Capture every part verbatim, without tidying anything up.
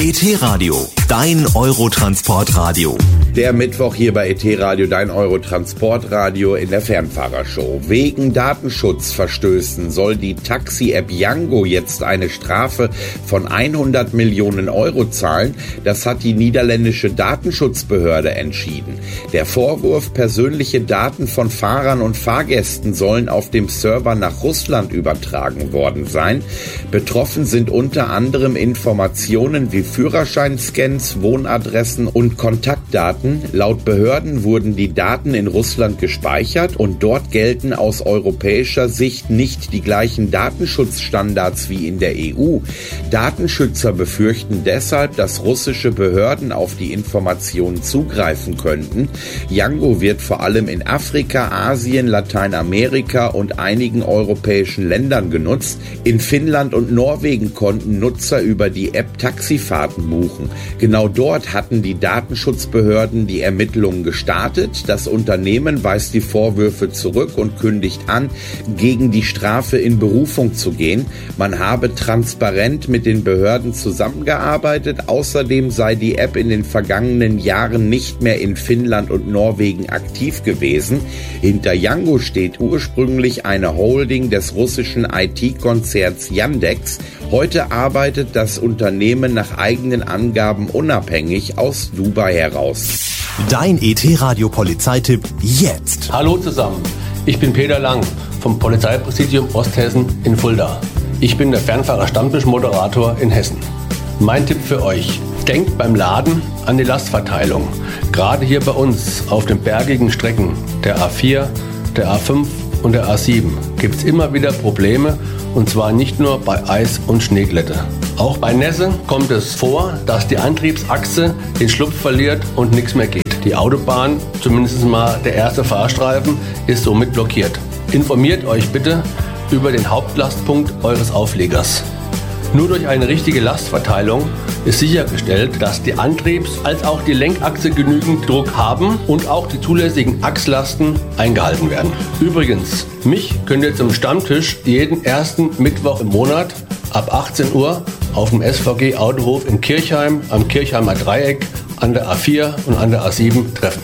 E T-Radio, dein Eurotransportradio. Der Mittwoch hier bei E T-Radio, dein Eurotransportradio in der Fernfahrershow. Wegen Datenschutzverstößen soll die Taxi-App Yango jetzt eine Strafe von hundert Millionen Euro zahlen. Das hat die niederländische Datenschutzbehörde entschieden. Der Vorwurf, persönliche Daten von Fahrern und Fahrgästen sollen auf dem Server nach Russland übertragen worden sein. Betroffen sind unter anderem Informationen wie Führerscheinscans, Wohnadressen und Kontaktdaten. Laut Behörden wurden die Daten in Russland gespeichert und dort gelten aus europäischer Sicht nicht die gleichen Datenschutzstandards wie in der E U. Datenschützer befürchten deshalb, dass russische Behörden auf die Informationen zugreifen könnten. Yango wird vor allem in Afrika, Asien, Lateinamerika und einigen europäischen Ländern genutzt. In Finnland und Norwegen konnten Nutzer über die App Taxifahrten buchen. Genau dort hatten die Datenschutzbehörden die Ermittlungen gestartet. Das Unternehmen weist die Vorwürfe zurück und kündigt an, gegen die Strafe in Berufung zu gehen. Man habe transparent mit den Behörden zusammengearbeitet. Außerdem sei die App in den vergangenen Jahren nicht mehr in Finnland und Norwegen aktiv gewesen. Hinter Yango steht ursprünglich eine Holding des russischen I T-Konzerns Yandex. Heute arbeitet das Unternehmen nach eigenen Angaben unabhängig aus Dubai heraus. Dein E T-Radio-Polizeitipp jetzt. Hallo zusammen, ich bin Peter Lang vom Polizeipräsidium Osthessen in Fulda. Ich bin der Fernfahrer-Stammtisch-Moderator in Hessen. Mein Tipp für euch: Denkt beim Laden an die Lastverteilung. Gerade hier bei uns auf den bergigen Strecken der A vier, der A fünf und der A sieben gibt es immer wieder Probleme, und zwar nicht nur bei Eis- und Schneeglätte. Auch bei Nässe kommt es vor, dass die Antriebsachse den Schlupf verliert und nichts mehr geht. Die Autobahn, zumindest mal der erste Fahrstreifen, ist somit blockiert. Informiert euch bitte über den Hauptlastpunkt eures Auflegers. Nur durch eine richtige Lastverteilung ist sichergestellt, dass die Antriebs- als auch die Lenkachse genügend Druck haben und auch die zulässigen Achslasten eingehalten werden. Übrigens, mich könnt ihr zum Stammtisch jeden ersten Mittwoch im Monat ab achtzehn Uhr auf dem S V G Autohof in Kirchheim am Kirchheimer Dreieck an der A vier und an der A sieben treffen.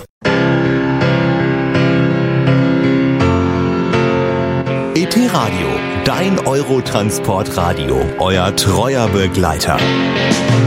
E T-Radio, dein Eurotransportradio, euer treuer Begleiter.